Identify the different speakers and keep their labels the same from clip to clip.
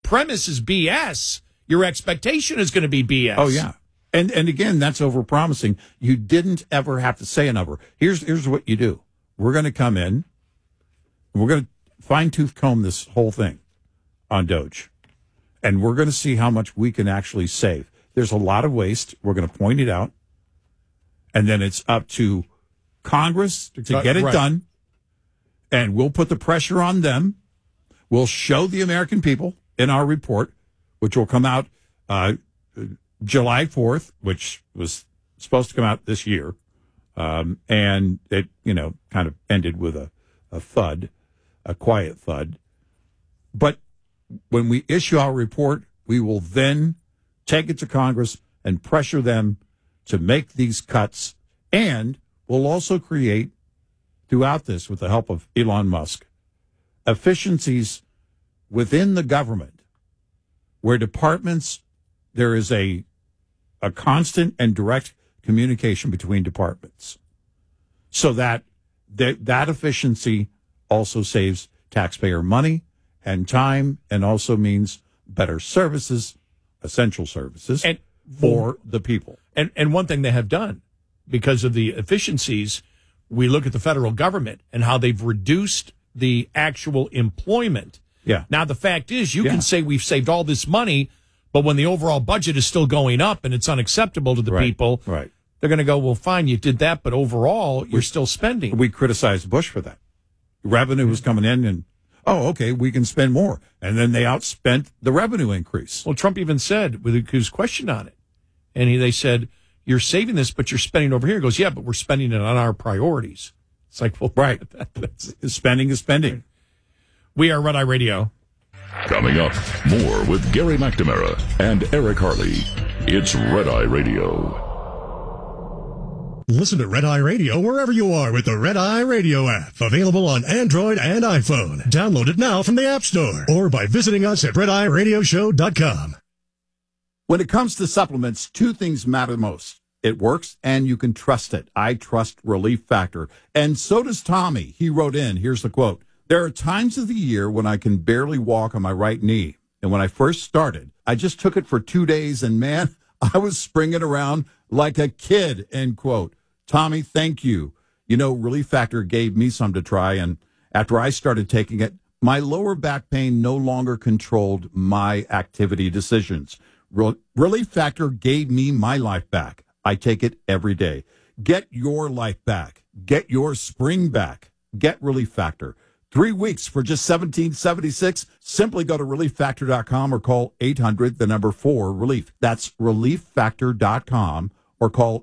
Speaker 1: premise is BS, your expectation is going to be BS.
Speaker 2: Oh, yeah. And again, that's overpromising. You didn't ever have to say a number. Here's what you do. We're going to come in. We're going to fine-tooth comb this whole thing on Doge. And we're going to see how much we can actually save. There's a lot of waste. We're going to point it out. And then it's up to Congress to get it done. And we'll put the pressure on them. We'll show the American people in our report, which will come out July 4th, which was supposed to come out this year. And it, kind of ended with a thud, a quiet thud. But when we issue our report, we will then take it to Congress and pressure them to make these cuts. And we'll also create, throughout this, with the help of Elon Musk, efficiencies within the government where departments, there is a constant and direct communication between departments so that efficiency also saves taxpayer money and time and also means better services, essential services, and for the people.
Speaker 1: And one thing they have done, because of the efficiencies, we look at the federal government and how they've reduced the actual employment.
Speaker 2: Yeah.
Speaker 1: Now, the fact is, you can say we've saved all this money, but when the overall budget is still going up and it's unacceptable to the people, they're going to go, well, fine, you did that, but overall, you're still spending. We
Speaker 2: criticized Bush for that. Revenue was coming in and, okay, we can spend more. And then they outspent the revenue increase.
Speaker 1: Well, Trump even said, with his question on it, and they said, you're saving this, but you're spending over here. He goes, yeah, but we're spending it on our priorities. It's like, well,
Speaker 2: right. Spending is spending.
Speaker 1: We are Red Eye Radio.
Speaker 3: Coming up, more with Gary McNamara and Eric Harley. It's Red Eye Radio.
Speaker 4: Listen to Red Eye Radio wherever you are with the Red Eye Radio app. Available on Android and iPhone. Download it now from the App Store or by visiting us at RedEyeRadioshow.com.
Speaker 2: When it comes to supplements, two things matter most. It works and you can trust it. I trust Relief Factor. And so does Tommy. He wrote in, here's the quote. There are times of the year when I can barely walk on my right knee. And when I first started, I just took it for 2 days and man, I was springing around like a kid, end quote. Tommy, thank you. Relief Factor gave me some to try, and after I started taking it, my lower back pain no longer controlled my activity decisions. Relief Factor gave me my life back. I take it every day. Get your life back. Get your spring back. Get Relief Factor. 3 weeks for just $17.76. Simply go to ReliefFactor.com or call 800-4-RELIEF. That's ReliefFactor.com or call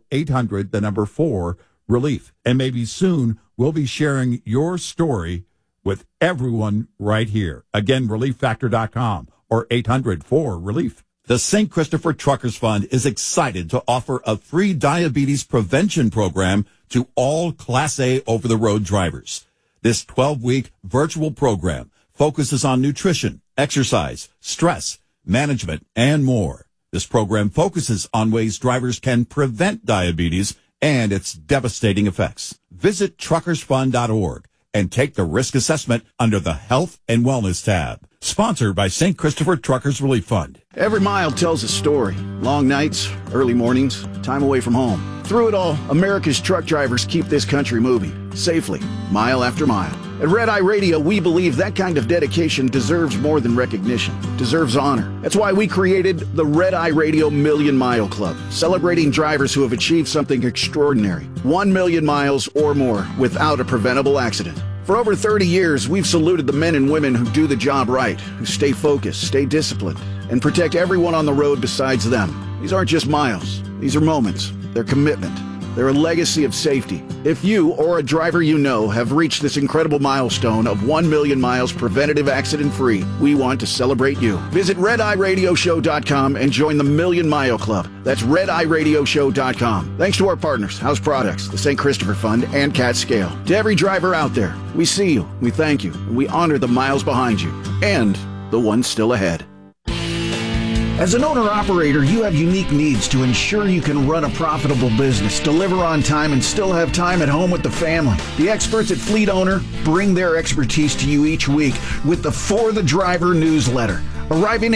Speaker 2: 800-4-RELIEF. And maybe soon we'll be sharing your story with everyone right here. Again, ReliefFactor.com or 800-4-RELIEF. The St. Christopher Truckers Fund is excited to offer a free diabetes prevention program to all Class A over-the-road drivers. This 12-week virtual program focuses on nutrition, exercise, stress, management, and more. This program focuses on ways drivers can prevent diabetes and its devastating effects. Visit truckersfund.org and take the risk assessment under the Health and Wellness tab. Sponsored by St. Christopher Truckers Relief Fund.
Speaker 5: Every mile tells a story. Long nights, early mornings, time away from home. Through it all, America's truck drivers keep this country moving, safely, mile after mile. At Red Eye Radio, we believe that kind of dedication deserves more than recognition, deserves honor. That's why we created the Red Eye Radio Million Mile Club, celebrating drivers who have achieved something extraordinary. 1 million miles or more without a preventable accident. For over 30 years, we've saluted the men and women who do the job right, who stay focused, stay disciplined, and protect everyone on the road besides them. These aren't just miles. These are moments. They're commitment. They're a legacy of safety. If you or a driver you know have reached this incredible milestone of 1 million miles preventative accident-free, we want to celebrate you. Visit RedEyeRadioshow.com and join the Million Mile Club. That's RedEyeRadioshow.com. Thanks to our partners, House Products, the St. Christopher Fund, and Cat Scale. To every driver out there, we see you, we thank you, and we honor the miles behind you and the ones still ahead. As an owner-operator, you have unique needs to ensure you can run a profitable business, deliver on time, and still have time at home with the family. The experts at Fleet Owner bring their expertise to you each week with the For the Driver newsletter. Arriving